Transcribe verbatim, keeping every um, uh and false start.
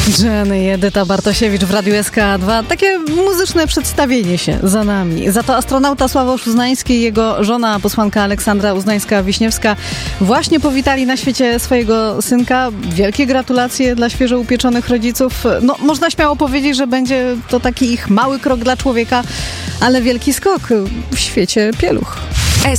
Jenny i Edyta Bartosiewicz w Radiu S K dwa. Takie muzyczne przedstawienie się za nami. Za to astronauta Sławosz Uznański i jego żona, posłanka Aleksandra Uznańska-Wiśniewska właśnie powitali na świecie swojego synka. Wielkie gratulacje dla świeżo upieczonych rodziców. No, można śmiało powiedzieć, że będzie to taki ich mały krok dla człowieka, ale wielki skok w świecie pieluch.